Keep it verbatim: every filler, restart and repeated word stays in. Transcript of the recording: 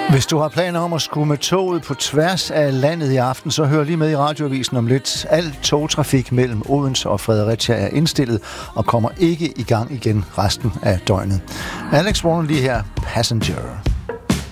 Hvis du har planer om at skulle med toget på tværs af landet i aften, så hør lige med i radioavisen om lidt. Al togtrafik mellem Odense og Fredericia er indstillet og kommer ikke i gang igen resten af døgnet. Alex Warren lige her, Passenger.